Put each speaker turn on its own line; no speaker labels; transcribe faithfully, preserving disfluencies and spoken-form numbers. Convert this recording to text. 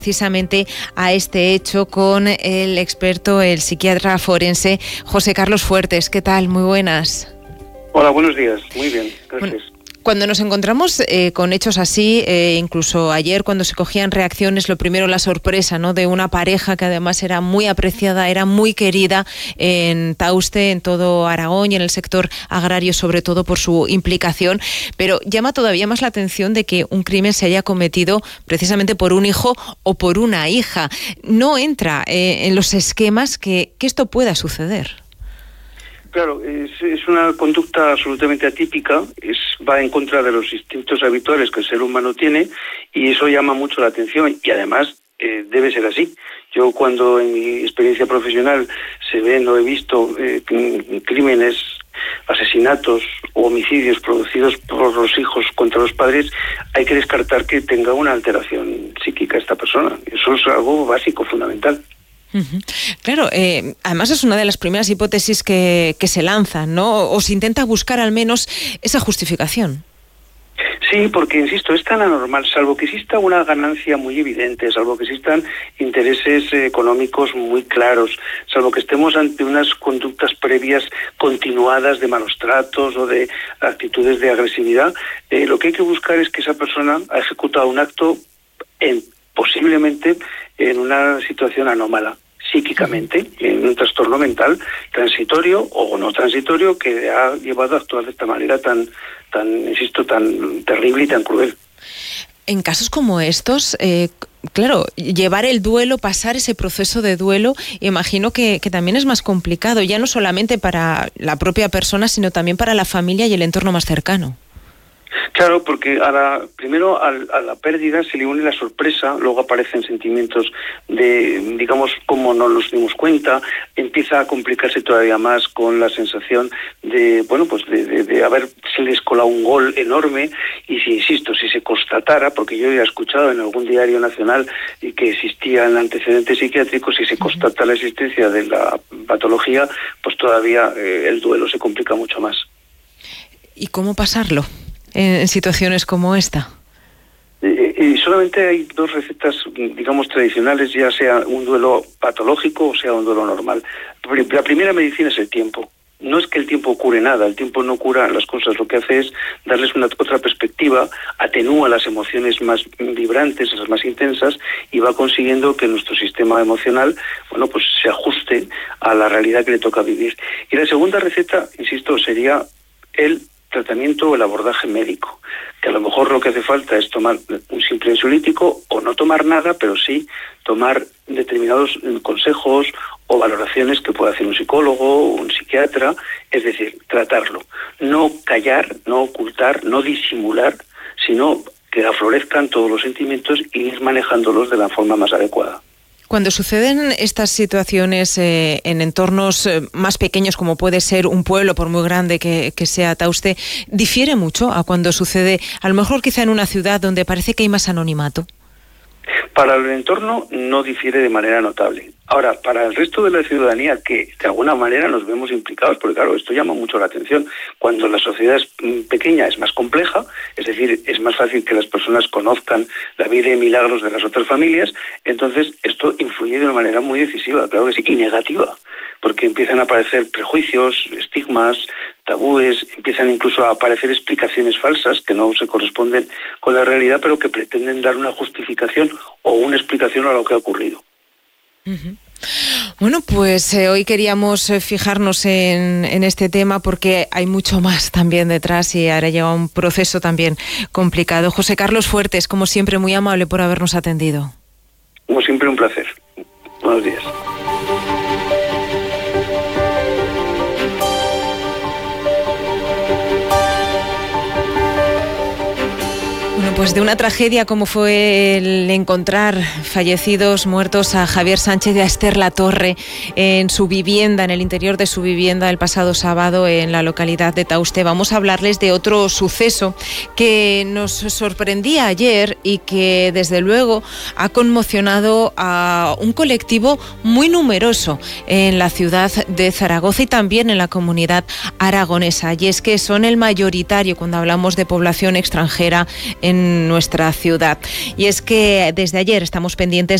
Precisamente a este hecho con el experto, el psiquiatra forense José Carlos Fuertes. ¿Qué tal? Muy buenas.
Hola, buenos días. Muy bien, gracias.
Bueno, cuando nos encontramos eh, con hechos así, eh, incluso ayer cuando se cogían reacciones, lo primero la sorpresa, ¿no?, de una pareja que además era muy apreciada, era muy querida en Tauste, en todo Aragón y en el sector agrario, sobre todo por su implicación, pero llama todavía más la atención de que un crimen se haya cometido precisamente por un hijo o por una hija. No entra eh, en los esquemas que, que esto pueda suceder.
Claro, es, es una conducta absolutamente atípica, es, va en contra de los instintos habituales que el ser humano tiene y eso llama mucho la atención y además eh, debe ser así. Yo cuando en mi experiencia profesional se ven o he visto eh, crímenes, asesinatos o homicidios producidos por los hijos contra los padres, hay que descartar que tenga una alteración psíquica esta persona. Eso es algo básico, fundamental.
Uh-huh. Claro, eh, además es una de las primeras hipótesis que, que se lanzan, ¿no? O se intenta buscar al menos esa justificación.
Sí, porque, insisto, es tan anormal, salvo que exista una ganancia muy evidente, salvo que existan intereses eh, económicos muy claros, salvo que estemos ante unas conductas previas continuadas de malos tratos o de actitudes de agresividad, eh, lo que hay que buscar es que esa persona ha ejecutado un acto en, posiblemente en una situación anómala, psíquicamente, en un trastorno mental transitorio o no transitorio que ha llevado a actuar de esta manera tan, tan, insisto, tan terrible y tan cruel.
En casos como estos, eh, claro, llevar el duelo, pasar ese proceso de duelo, imagino que, que también es más complicado, ya no solamente para la propia persona, sino también para la familia y el entorno más cercano.
Claro, porque a la, primero a, a la pérdida se le une la sorpresa, luego aparecen sentimientos de, digamos, como no nos dimos cuenta, empieza a complicarse todavía más con la sensación de, bueno, pues de, de, de haberse les colado un gol enorme y si, insisto, si se constatara, porque yo ya he escuchado en algún diario nacional que existían antecedentes psiquiátricos, si se constata la existencia de la patología, pues todavía eh, el duelo se complica mucho más.
¿Y cómo pasarlo en situaciones como esta?
Y solamente hay dos recetas, digamos, tradicionales, ya sea un duelo patológico o sea un duelo normal. La primera medicina es el tiempo. No es que el tiempo cure nada, el tiempo no cura las cosas, lo que hace es darles una otra perspectiva, atenúa las emociones más vibrantes, las más intensas, y va consiguiendo que nuestro sistema emocional, bueno, pues se ajuste a la realidad que le toca vivir. Y la segunda receta, insisto, sería el tratamiento o el abordaje médico, que a lo mejor lo que hace falta es tomar un simple ansiolítico o no tomar nada, pero sí tomar determinados consejos o valoraciones que puede hacer un psicólogo o un psiquiatra, es decir, tratarlo. No callar, no ocultar, no disimular, sino que aflorezcan todos los sentimientos y ir manejándolos de la forma más adecuada.
Cuando suceden estas situaciones eh, en entornos eh, más pequeños, como puede ser un pueblo, por muy grande que, que sea Tauste, ¿difiere mucho a cuando sucede, a lo mejor quizá en una ciudad donde parece que hay más anonimato?
Para el entorno no difiere de manera notable. Ahora, para el resto de la ciudadanía, que de alguna manera nos vemos implicados, porque claro, esto llama mucho la atención. Cuando la sociedad es pequeña es más compleja, es decir, es más fácil que las personas conozcan la vida y milagros de las otras familias, entonces esto influye de una manera muy decisiva, claro que sí, y negativa, porque empiezan a aparecer prejuicios, estigmas, tabúes, empiezan incluso a aparecer explicaciones falsas que no se corresponden con la realidad, pero que pretenden dar una justificación o una explicación a lo que ha ocurrido.
Uh-huh. Bueno, pues eh, hoy queríamos eh, fijarnos en, en este tema porque hay mucho más también detrás y ahora lleva un proceso también complicado. José Carlos Fuertes, como siempre, muy amable por habernos atendido.
Como siempre, un placer. Buenos días.
Bueno, pues de una tragedia como fue el encontrar fallecidos, muertos a Javier Sánchez y a Esther Latorre en su vivienda, en el interior de su vivienda el pasado sábado en la localidad de Tauste, vamos a hablarles de otro suceso que nos sorprendía ayer y que desde luego ha conmocionado a un colectivo muy numeroso en la ciudad de Zaragoza y también en la comunidad aragonesa. Y es que son el mayoritario cuando hablamos de población extranjera en en nuestra ciudad. Y es que desde ayer estamos pendientes